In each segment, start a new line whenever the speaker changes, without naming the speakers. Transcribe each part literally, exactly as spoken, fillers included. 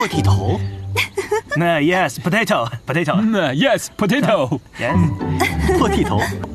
破剃头。
那 yes potato potato。
那 yes potato。
yes
破剃头。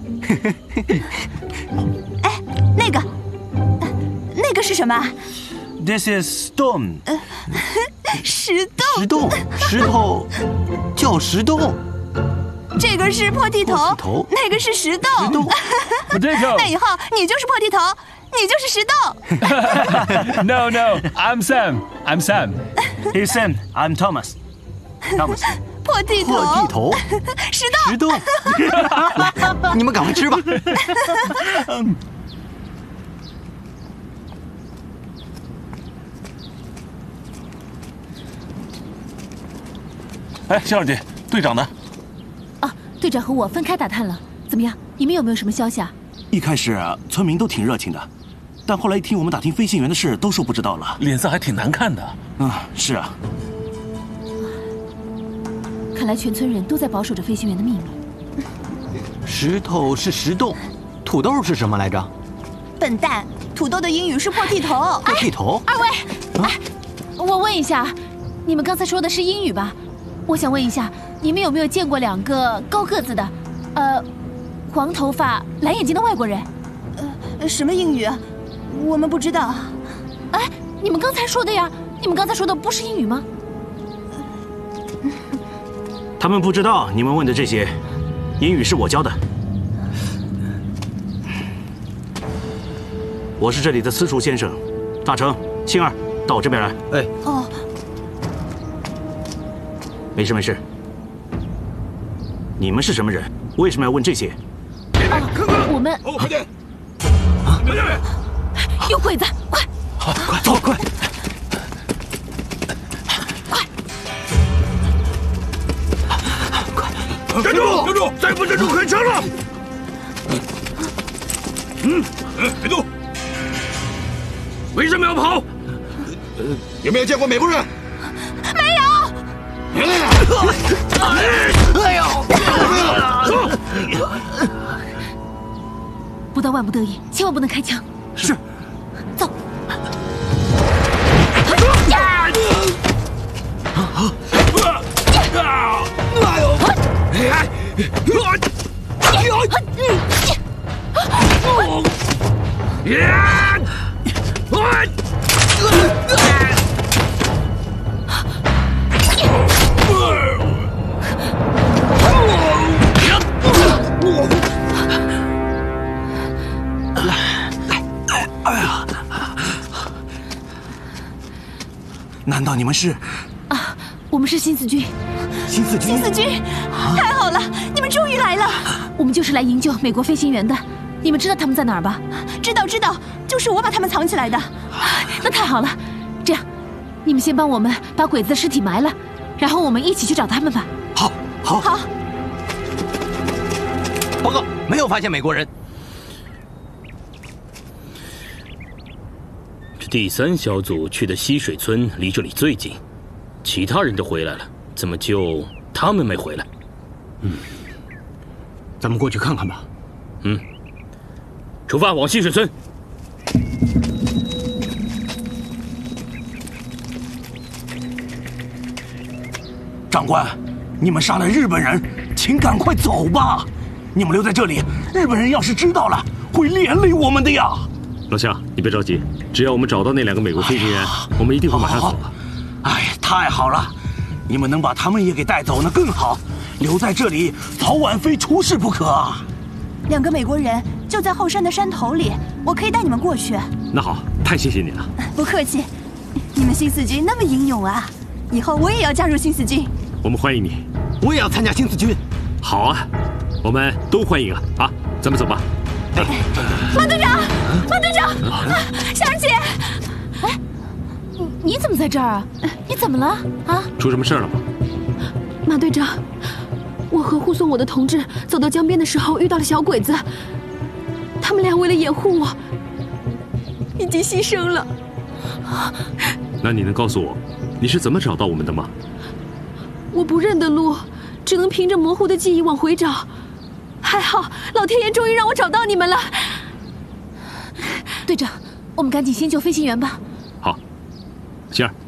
哎，那个，那个是什么
？This is stone。
石洞。
石洞，石头叫石洞。
这个是破剃头，
破剃头
那个是石洞。
石洞。
potato。
那以后你就是破剃头，你就是石洞。
No no, I'm Sam. I'm Sam.
He's Sam. I'm Thomas. Thomas。
破剃头。
破剃头。
石洞。
石洞。来，你们赶快吃吧。
哎，夏小姐，队长呢？
啊，队长和我分开打探了。怎么样？你们有没有什么消息啊？
一开始村民都挺热情的，但后来一听我们打听飞行员的事，都说不知道了。
脸色还挺难看的。
啊，是啊。
看来全村人都在保守着飞行员的秘密。
石头是石洞，土豆是什么来着？
笨蛋，土豆的英语是破剃头。
破剃头。
二位，哎，我问一下，你们刚才说的是英语吧？我想问一下，你们有没有见过两个高个子的，呃，黄头发、蓝眼睛的外国人？
呃，什么英语？我们不知道。
哎，你们刚才说的呀？你们刚才说的不是英语吗？
他们不知道你们问的这些，英语是我教的。我是这里的私塾先生，大成、青儿，到我这边来。
哎，
哦，
没事没事。你们是什么人？为什么要问这些？
哦，我们
哦，快点！
啊，有鬼子，快！
好，快走，快！
站住！站住！再不站住，开枪了！嗯，嗯，别动！为什么要跑？呃，有没有见过美国人？
没有。
哎呦！
走！
不到万不得已，千万不能开枪。
是。
走。
难道你们是？
啊，我们是新四军。
新四军？
新四军，太好了，你们终于来了。
我们就是来营救美国飞行员的。你们知道他们在哪儿吧？
知道知道，就是我把他们藏起来的。
那太好了，这样，你们先帮我们把鬼子的尸体埋了，然后我们一起去找他们吧。
好，好，
好。
报告，没有发现美国人。
这第三小组去的溪水村离这里最近，其他人都回来了，怎么就他们没回来？
嗯，咱们过去看看吧。
嗯，出发往溪水村。
长官，你们杀了日本人，请赶快走吧！你们留在这里，日本人要是知道了，会连累我们的呀！
老夏，你别着急，只要我们找到那两个美国飞行员，我们一定会马上走的。
哎，太好了！你们能把他们也给带走，那更好。留在这里，早晚非出事不可啊！
两个美国人就在后山的山头里，我可以带你们过去。
那好，太谢谢你了。
不客气，你们新四军那么英勇啊！以后我也要加入新四军。
我们欢迎你。
我也要参加新四军。
好啊，我们都欢迎啊！啊，咱们走吧。
哎，马队长，马队长，香儿姐，
哎，你你怎么在这儿啊？你怎么了啊？
出什么事了吗？
马队长，我和护送我的同志走到江边的时候遇到了小鬼子，他们俩为了掩护我，已经牺牲了。
那你能告诉我，你是怎么找到我们的吗？
我不认得路，只能凭着模糊的记忆往回找。还好，老天爷终于让我找到你们了。队长，我们赶紧先救飞行员吧。
好，星儿，